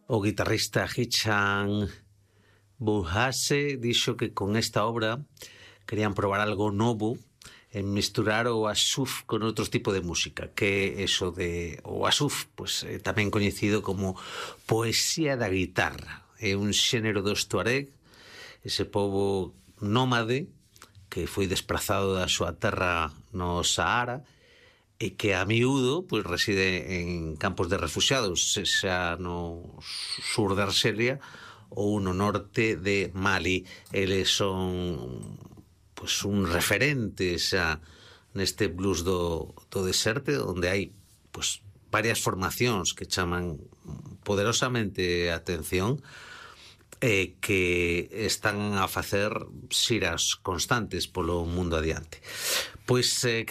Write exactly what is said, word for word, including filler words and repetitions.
O guitarrista Hichan Bouhase dixo que con esta obra querían probar algo novo en misturar o asuf con outro tipo de música, que eso de o asuf, pues eh, tamén coñecido como poesía da guitarra. É un xénero dos tuareg, ese pobo nómade que foi desplazado da súa terra no Sahara e que a miúdo pues, reside en campos de refugiados, xa no sur de Arxelia ou no norte de Mali. Eles son pues, un referente xa neste blues do, do deserte, onde hai pues, varias formacións que chaman poderosamente a atención e que están a facer xiras constantes polo mundo adiante. Pois eh,